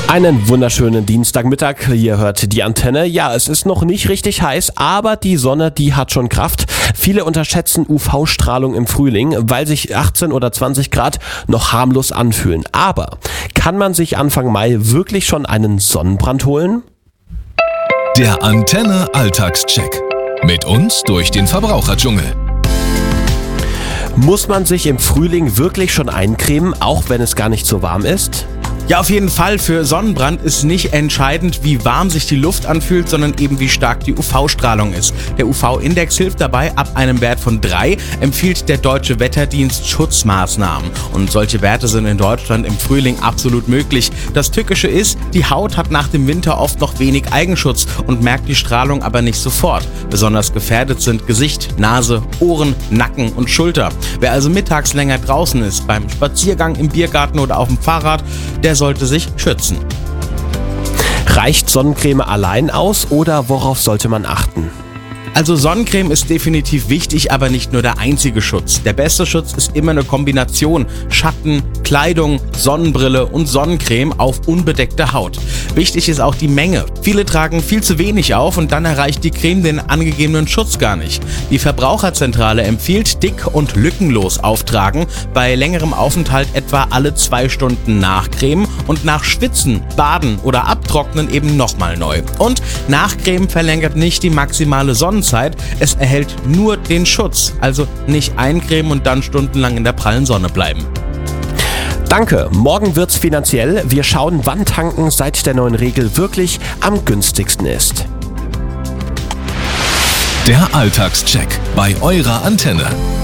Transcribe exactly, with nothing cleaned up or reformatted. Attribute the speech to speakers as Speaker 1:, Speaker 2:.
Speaker 1: Einen wunderschönen Dienstagmittag, ihr hört die Antenne. Ja, es ist noch nicht richtig heiß, aber die Sonne, die hat schon Kraft. Viele unterschätzen U V-Strahlung im Frühling, weil sich achtzehn oder zwanzig Grad noch harmlos anfühlen. Aber kann man sich Anfang Mai wirklich schon einen Sonnenbrand holen?
Speaker 2: Der Antenne Alltagscheck. Mit uns durch den Verbraucherdschungel.
Speaker 1: Muss man sich im Frühling wirklich schon eincremen, auch wenn es gar nicht so warm ist?
Speaker 3: Ja, auf jeden Fall. Für Sonnenbrand ist nicht entscheidend, wie warm sich die Luft anfühlt, sondern eben wie stark die U V-Strahlung ist. Der U V-Index hilft dabei. Ab einem Wert von drei empfiehlt der Deutsche Wetterdienst Schutzmaßnahmen. Und solche Werte sind in Deutschland im Frühling absolut möglich. Das Tückische ist, die Haut hat nach dem Winter oft noch wenig Eigenschutz und merkt die Strahlung aber nicht sofort. Besonders gefährdet sind Gesicht, Nase, Ohren, Nacken und Schulter. Wer also mittags länger draußen ist, beim Spaziergang im Biergarten oder auf dem Fahrrad, der sollte sich schützen.
Speaker 1: Reicht Sonnencreme allein aus oder worauf sollte man achten?
Speaker 3: Also Sonnencreme ist definitiv wichtig, aber nicht nur der einzige Schutz. Der beste Schutz ist immer eine Kombination Schatten, Kleidung, Sonnenbrille und Sonnencreme auf unbedeckte Haut. Wichtig ist auch die Menge. Viele tragen viel zu wenig auf und dann erreicht die Creme den angegebenen Schutz gar nicht. Die Verbraucherzentrale empfiehlt dick und lückenlos auftragen, bei längerem Aufenthalt etwa alle zwei Stunden nachcremen und nach Schwitzen, Baden oder Abtrocknen eben nochmal neu. Und Nachcremen verlängert nicht die maximale Sonnenzeit. Es erhält nur den Schutz, also nicht eincremen und dann stundenlang in der prallen Sonne bleiben.
Speaker 1: Danke, morgen wird's finanziell. Wir schauen, wann tanken seit der neuen Regel wirklich am günstigsten ist.
Speaker 2: Der Alltagscheck bei eurer Antenne.